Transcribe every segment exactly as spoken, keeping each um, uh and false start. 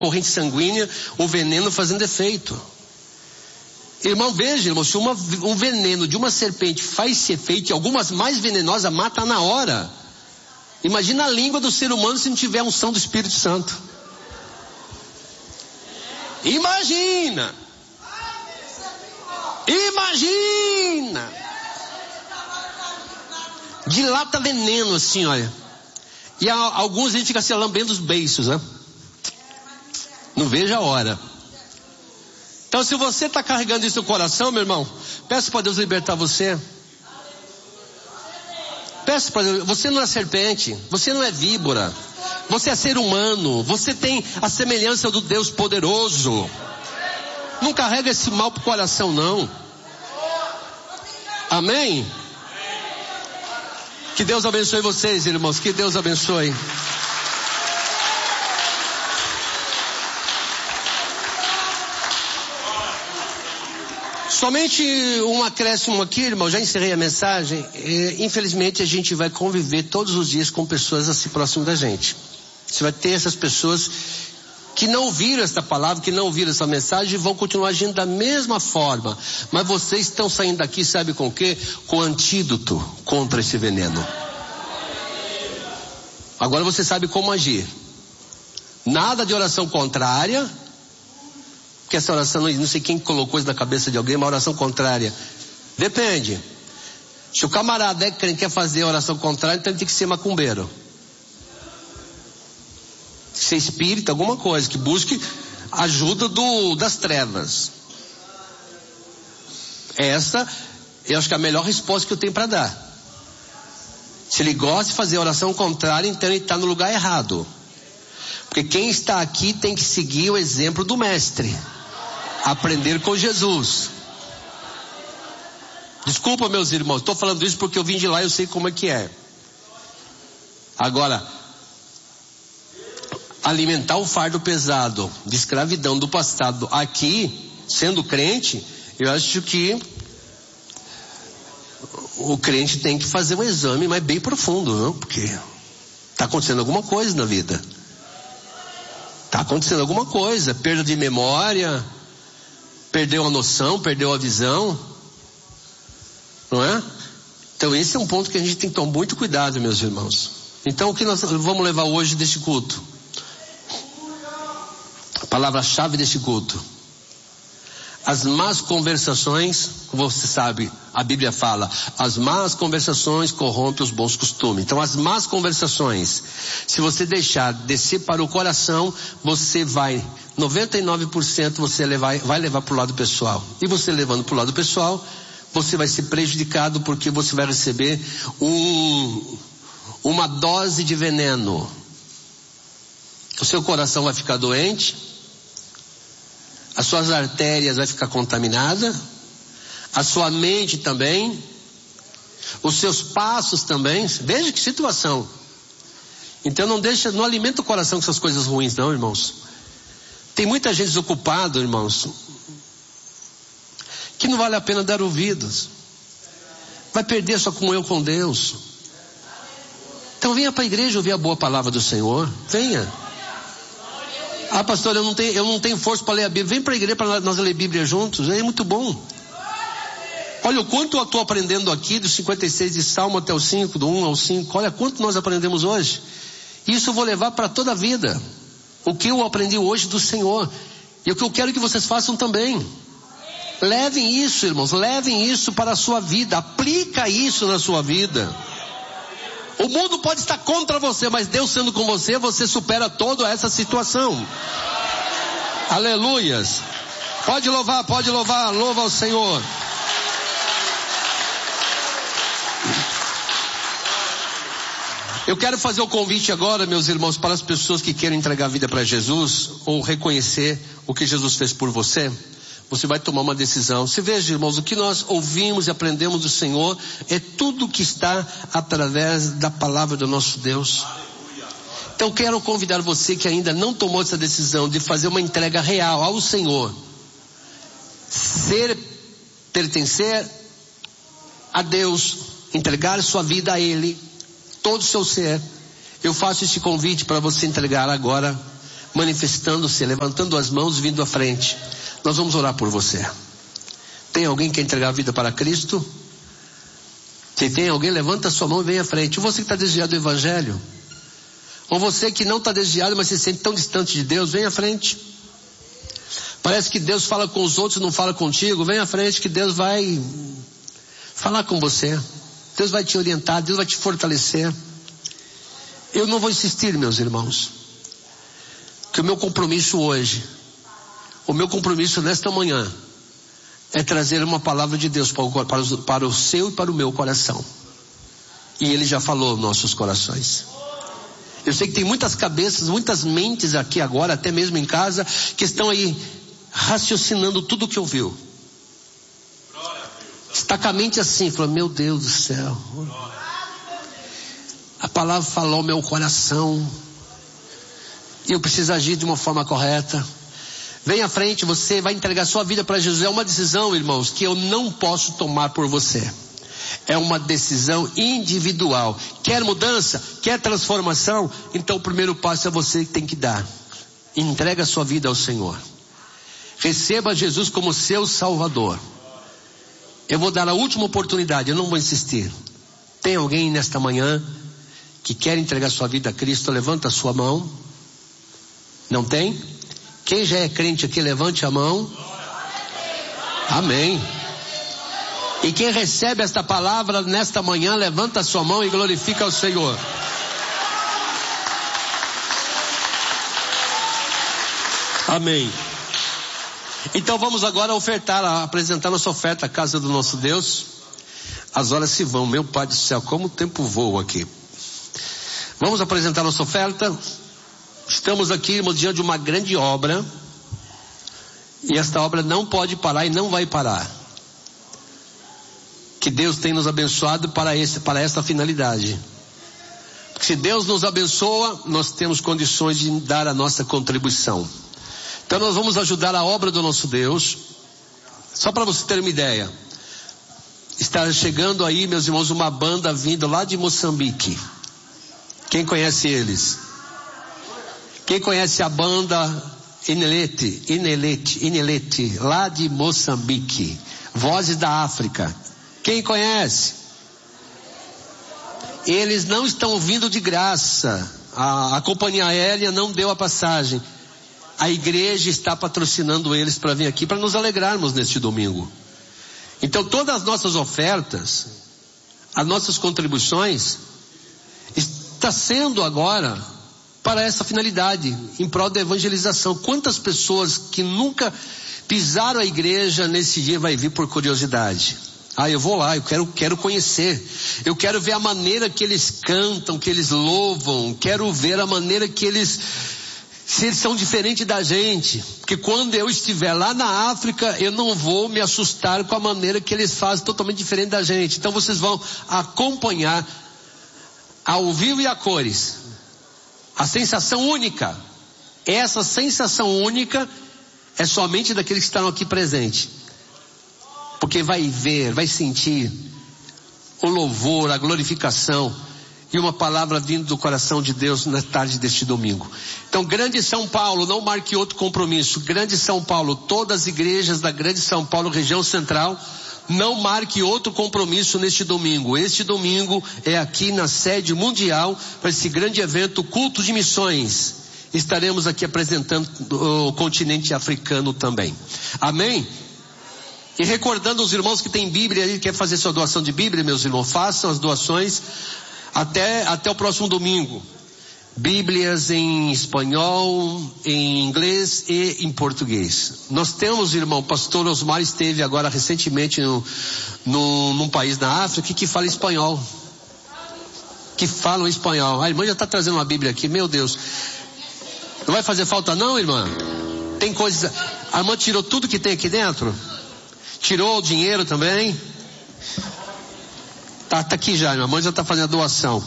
corrente sanguínea, o veneno fazendo efeito. Irmão, veja, irmão, se uma, um veneno de uma serpente faz esse efeito, e algumas mais venenosas mata na hora. Imagina a língua do ser humano se não tiver unção do Espírito Santo. Imagina! Imagina! Dilata veneno assim, olha. E a, alguns a gente fica se lambendo os beiços, né? Não vejo a hora. Então, se você está carregando isso no coração, meu irmão, peça para Deus libertar você. Peça para Deus. Você não é serpente, você não é víbora, você é ser humano, você tem a semelhança do Deus poderoso. Não carrega esse mal para o coração, não. Amém? Que Deus abençoe vocês, irmãos, que Deus abençoe. Somente um acréscimo aqui, irmão, já encerrei a mensagem. É, infelizmente a gente vai conviver todos os dias com pessoas assim próximas da gente. Você vai ter essas pessoas que não ouviram esta palavra, que não ouviram essa mensagem e vão continuar agindo da mesma forma. Mas vocês estão saindo daqui, sabe com o quê? Com o antídoto contra esse veneno. Agora você sabe como agir. Nada de oração contrária. Porque essa oração, não sei quem colocou isso na cabeça de alguém, uma oração contrária. Depende. Se o camarada é crente, quer fazer a oração contrária, então ele tem que ser macumbeiro. Ser espírita, alguma coisa, que busque ajuda do, das trevas. Essa, eu acho que é a melhor resposta que eu tenho para dar. Se ele gosta de fazer a oração contrária, então ele está no lugar errado. Porque quem está aqui tem que seguir o exemplo do mestre. Aprender com Jesus. Desculpa, meus irmãos, estou falando isso porque eu vim de lá e eu sei como é que é. Agora, alimentar o fardo pesado de escravidão do passado aqui, sendo crente, eu acho que o crente tem que fazer um exame, mas bem profundo, não? Porque está acontecendo alguma coisa na vida. Está acontecendo alguma coisa, perda de memória, perdeu a noção, perdeu a visão, não é? Então esse é um ponto que a gente tem que tomar muito cuidado, meus irmãos. Então o que nós vamos levar hoje deste culto? A palavra-chave deste culto: as más conversações. Você sabe, a Bíblia fala, as más conversações corrompem os bons costumes. Então as más conversações, se você deixar descer para o coração, você vai, noventa e nove por cento você levar, vai levar para o lado pessoal. E você levando para o lado pessoal, você vai ser prejudicado, porque você vai receber um, uma dose de veneno. O seu coração vai ficar doente, as suas artérias vai ficar contaminada, a sua mente também, os seus passos também. Veja que situação. Então não deixa, não alimenta o coração com essas coisas ruins, não, irmãos. Tem muita gente desocupada, irmãos, que não vale a pena dar ouvidos. Vai perder sua comunhão com Deus. Então venha para a igreja ouvir a boa palavra do Senhor. Venha. Ah, pastor, eu não tenho, eu não tenho força para ler a Bíblia. Vem para a igreja para nós ler a Bíblia juntos. É muito bom. Olha o quanto eu estou aprendendo aqui, do cinquenta e seis de Salmo até o cinco, do um ao cinco. Olha quanto nós aprendemos hoje. Isso eu vou levar para toda a vida. O que eu aprendi hoje do Senhor. E o que eu quero que vocês façam também. Levem isso, irmãos. Levem isso para a sua vida. Aplica isso na sua vida. O mundo pode estar contra você, mas Deus sendo com você, você supera toda essa situação. Aleluias. Pode louvar, pode louvar. Louva ao Senhor. Eu quero fazer o convite agora, meus irmãos, para as pessoas que querem entregar a vida para Jesus, ou reconhecer o que Jesus fez por você. Você vai tomar uma decisão. Se veja, irmãos, o que nós ouvimos e aprendemos do Senhor é tudo que está através da palavra do nosso Deus. Então quero convidar você que ainda não tomou essa decisão de fazer uma entrega real ao Senhor, ser, pertencer a Deus, entregar sua vida a Ele, todo o seu ser. Eu faço esse convite para você entregar agora manifestando-se, levantando as mãos, vindo à frente. Nós vamos orar por você. Tem alguém que quer entregar a vida para Cristo? Se tem alguém, levanta a sua mão e vem à frente. Ou você que está desviado do Evangelho, ou você que não está desviado, mas se sente tão distante de Deus, vem à frente. Parece que Deus fala com os outros e não fala contigo, vem à frente que Deus vai falar com você. Deus vai te orientar, Deus vai te fortalecer. Eu não vou insistir, meus irmãos, que o meu compromisso hoje, o meu compromisso nesta manhã, é trazer uma palavra de Deus para o, para, o, para o seu e para o meu coração. E Ele já falou nossos corações. Eu sei que tem muitas cabeças, muitas mentes aqui agora, até mesmo em casa, que estão aí raciocinando tudo o que ouviu. Está com a mente assim, falando, meu Deus do céu. A palavra falou ao meu coração. E eu preciso agir de uma forma correta. Vem à frente, você vai entregar sua vida para Jesus. É uma decisão, irmãos, que eu não posso tomar por você. É uma decisão individual. Quer mudança? Quer transformação? Então o primeiro passo é você que tem que dar. Entrega a sua vida ao Senhor. Receba Jesus como seu Salvador. Eu vou dar a última oportunidade, eu não vou insistir. Tem alguém nesta manhã que quer entregar sua vida a Cristo? Levanta a sua mão. Não tem? Quem já é crente aqui, levante a mão. Amém. E quem recebe esta palavra nesta manhã, levanta a sua mão e glorifica ao Senhor. Amém. Então vamos agora ofertar, apresentar nossa oferta à casa do nosso Deus. As horas se vão, meu Pai do céu, como o tempo voa aqui. Vamos apresentar nossa oferta. Estamos aqui, irmãos, diante de uma grande obra. E esta obra não pode parar e não vai parar. Que Deus tem nos abençoado para, esse, para esta finalidade. Porque se Deus nos abençoa, nós temos condições de dar a nossa contribuição. Então nós vamos ajudar a obra do nosso Deus. Só para você ter uma ideia. Está chegando aí, meus irmãos, uma banda vindo lá de Moçambique. Quem conhece eles? Quem conhece a banda Inelete, Inelete, Inelete, lá de Moçambique? Vozes da África. Quem conhece? Eles não estão vindo de graça. A, a companhia aérea não deu a passagem. A igreja está patrocinando eles para vir aqui, para nos alegrarmos neste domingo. Então todas as nossas ofertas, as nossas contribuições, está sendo agora para essa finalidade, em prol da evangelização. Quantas pessoas que nunca pisaram a igreja nesse dia vai vir por curiosidade? Ah, eu vou lá, eu quero, quero conhecer. Eu quero ver a maneira que eles cantam, que eles louvam. Quero ver a maneira que eles, se eles são diferentes da gente. Porque quando eu estiver lá na África, eu não vou me assustar com a maneira que eles fazem totalmente diferente da gente. Então vocês vão acompanhar ao vivo e a cores. A sensação única. Essa sensação única é somente daqueles que estão aqui presentes. Porque vai ver, vai sentir o louvor, a glorificação e uma palavra vindo do coração de Deus na tarde deste domingo. Então, Grande São Paulo, não marque outro compromisso. Grande São Paulo, todas as igrejas da Grande São Paulo, região central, não marque outro compromisso neste domingo. Este domingo é aqui na sede mundial para esse grande evento, Culto de Missões. Estaremos aqui apresentando o continente africano também. Amém? E recordando os irmãos que têm Bíblia e quer fazer sua doação de Bíblia, meus irmãos, façam as doações até, até o próximo domingo. Bíblias em espanhol, em inglês e em português. Nós temos, irmão, o pastor Osmar esteve agora recentemente no, no, num país da África que fala espanhol. Que falam espanhol. A irmã já está trazendo uma Bíblia aqui, meu Deus. Não vai fazer falta não, irmã? Tem coisas... A irmã tirou tudo que tem aqui dentro? Tirou o dinheiro também? Tá, tá aqui já, minha mãe já está fazendo a doação.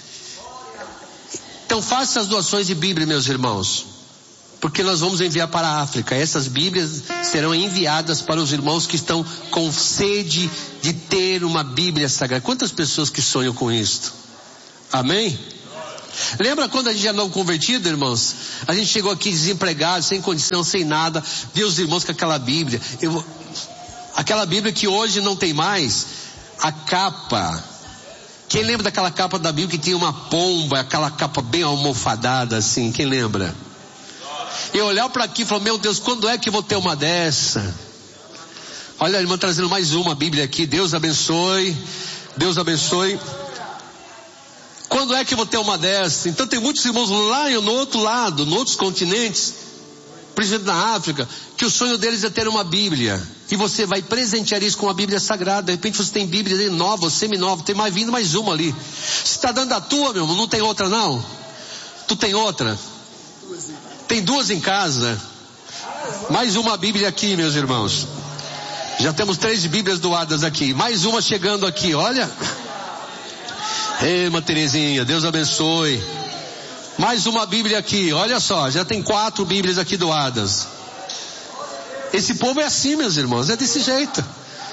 Então faça as doações de Bíblia, meus irmãos, porque nós vamos enviar para a África. Essas Bíblias serão enviadas para os irmãos que estão com sede de ter uma Bíblia sagrada. Quantas pessoas que sonham com isto? Amém? Lembra quando a gente era novo convertido, irmãos? A gente chegou aqui desempregado, sem condição, sem nada. Viu os irmãos com aquela Bíblia. Eu, aquela Bíblia que hoje não tem mais. A capa. Quem lembra daquela capa da Bíblia que tinha uma pomba, aquela capa bem almofadada assim? Quem lembra? Eu olhava para aqui e falava, meu Deus, quando é que eu vou ter uma dessa? Olha a irmã trazendo mais uma Bíblia aqui. Deus abençoe. Deus abençoe. Quando é que eu vou ter uma dessa? Então tem muitos irmãos lá no outro lado, em outros continentes, principalmente na África, que o sonho deles é ter uma Bíblia. E você vai presentear isso com uma Bíblia sagrada. De repente você tem Bíblia nova, semi-nova, tem mais vindo mais uma ali. Você está dando a tua, meu irmão? Não tem outra não? Tu tem outra? Tem duas em casa. Mais uma Bíblia aqui, meus irmãos. Já temos três Bíblias doadas aqui. Mais uma chegando aqui, olha. Ei, irmã Terezinha, Deus abençoe. Mais uma Bíblia aqui, olha só, já tem quatro Bíblias aqui doadas. Esse povo é assim, meus irmãos, é desse jeito.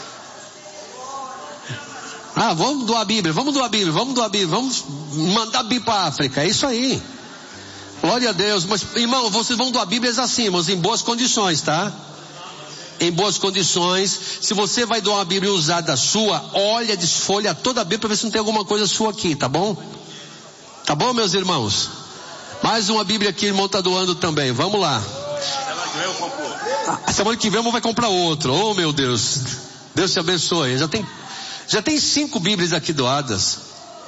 Ah, vamos doar a Bíblia, vamos doar a Bíblia, vamos doar a Bíblia, vamos mandar a Bíblia para a África, é isso aí. Glória a Deus, mas irmão, vocês vão doar Bíblias assim, irmãos, em boas condições, tá? Em boas condições. Se você vai doar uma Bíblia usada sua, olha, desfolha toda a Bíblia para ver se não tem alguma coisa sua aqui, tá bom? Tá bom, meus irmãos? Mais uma Bíblia aqui, irmão está doando também, vamos lá. A semana que vem eu vai comprar outro. Oh, meu Deus, Deus te abençoe. Já tem, já tem cinco Bíblias aqui doadas.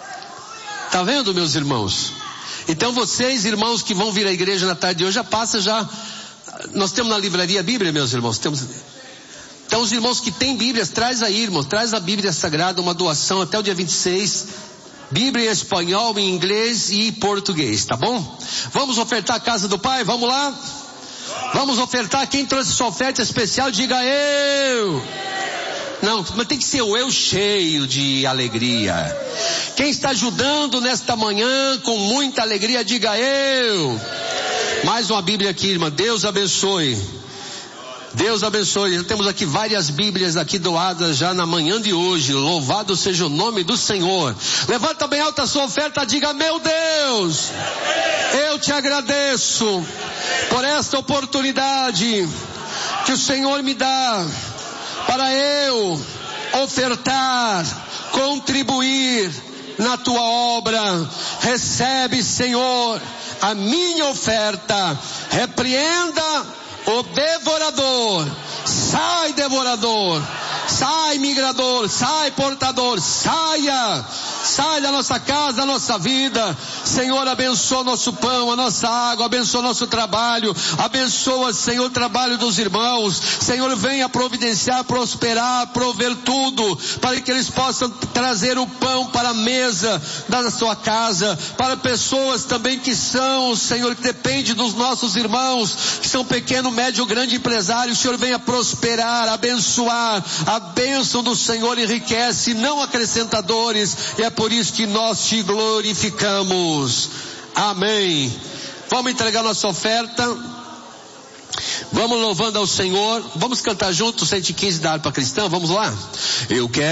Tá vendo, meus irmãos? Então vocês, irmãos que vão vir à igreja na tarde de hoje, já passa já. Nós temos na livraria a Bíblia, meus irmãos. Temos. Então os irmãos que têm Bíblias, traz aí, irmãos, traz a Bíblia Sagrada, uma doação até o dia vinte e seis. Bíblia em espanhol, em inglês e português, tá bom? Vamos ofertar a casa do Pai, vamos lá? Vamos ofertar. Quem trouxe sua oferta especial, diga eu. Não, mas tem que ser o eu cheio de alegria. Quem está ajudando nesta manhã com muita alegria, diga eu. Mais uma Bíblia aqui, irmã. Deus abençoe. Deus abençoe. Já temos aqui várias Bíblias aqui doadas já na manhã de hoje. Louvado seja o nome do Senhor. Levanta bem alta a sua oferta, diga, meu Deus, eu te agradeço por esta oportunidade que o Senhor me dá para eu ofertar, contribuir na tua obra. Recebe, Senhor, a minha oferta. Repreenda o devorador. Sai, devorador. Sai, migrador. Sai, portador. Saia. Sai da nossa casa, da nossa vida. Senhor, abençoa nosso pão, a nossa água, abençoa nosso trabalho, abençoa, Senhor, o trabalho dos irmãos. Senhor, venha providenciar, prosperar, prover tudo, para que eles possam trazer o pão para a mesa da sua casa, para pessoas também que são, Senhor, que dependem dos nossos irmãos, que são pequeno, médio, grande empresário. Senhor, venha prosperar, abençoar. A bênção do Senhor enriquece, não acrescentadores, e é por isso que nós te glorificamos. Amém. Vamos entregar nossa oferta. Vamos louvando ao Senhor. Vamos cantar juntos cento e quinze da harpa cristã. Vamos lá. Eu quero